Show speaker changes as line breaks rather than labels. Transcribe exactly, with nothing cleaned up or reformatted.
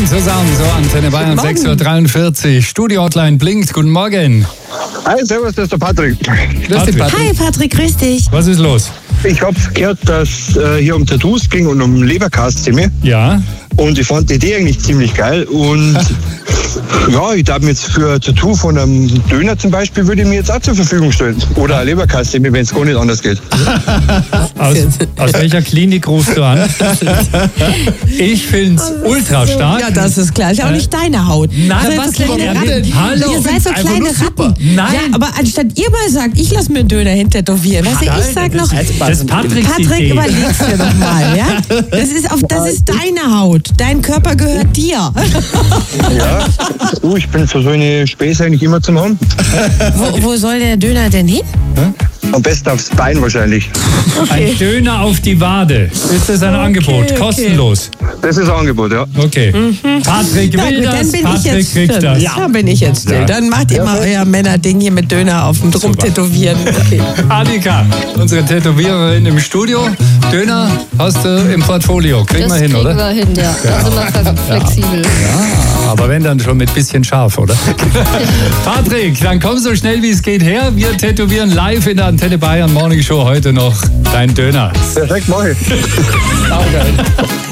Morgen zusammen, so Antenne Bayern, sechs Uhr dreiundvierzig. Studio-Hotline blinkt, guten Morgen.
Hi, servus, das ist der Patrick.
Grüß dich, Patrick.
Hi Patrick, grüß dich.
Was ist los?
Ich habe gehört, dass äh, hier um Tattoos ging und um Leberkasszimmer.
Ja?
Und ich fand die Idee eigentlich ziemlich geil. Und ja, ich darf mir jetzt für ein Tattoo von einem Döner zum Beispiel, würde ich mir jetzt auch zur Verfügung stellen. Oder eine Leberkasszimmer, wenn es gar nicht anders geht.
Aus, aus welcher Klinik rufst du an? Ich finde es ultra stark.
Ja, das ist klar. Ist ja auch nicht deine Haut.
Nein,
Ihr
was
seid so kleine
denn?
Ratten.
Hallo.
Ihr seid so
Einfach
kleine
nur super.
Ratten.
Nein.
Ja, aber anstatt ihr mal sagt, ich lasse mir einen Döner hintätowieren. Weißt du, ich sag noch,
Das ist Patricks
Patrick,
Idee.
überleg's dir doch mal, ja? Das ist, auf, das ist deine Haut. Dein Körper gehört dir.
Ja, du, ich bin für so eine Späße eigentlich immer zum haben.
Wo, wo soll der Döner denn hin?
Am besten aufs Bein wahrscheinlich.
Ein Döner auf die Wade. Ist das ein Angebot?
okay.
Kostenlos?
Das ist ein Angebot, ja.
Okay. Patrick
Na
will
gut, dann
das,
bin ich
Patrick
jetzt
kriegt
still.
das.
Da bin ich jetzt still.
Ja.
Dann macht ihr mal euer Männerding hier mit Döner auf dem Drum
Super.
tätowieren. Okay.
Annika, unsere Tätowiererin im Studio. Döner hast du im Portfolio. Kriegen
Das
wir hin,
kriegen
oder?
wir hin, ja. Da sind wir flexibel.
Ja, aber wenn dann schon mit bisschen scharf, oder? Patrick, dann komm so schnell wie es geht her. Wir tätowieren live in der Antenne Bayern Morning Show heute noch dein Döner.
Perfekt, mach ich.
Saugeil.